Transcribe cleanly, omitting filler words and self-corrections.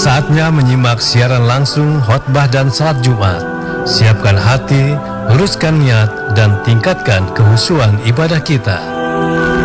Saatnya menyimak siaran langsung khotbah dan salat Jumat. Siapkan hati, luruskan niat, dan tingkatkan kehusuan ibadah kita.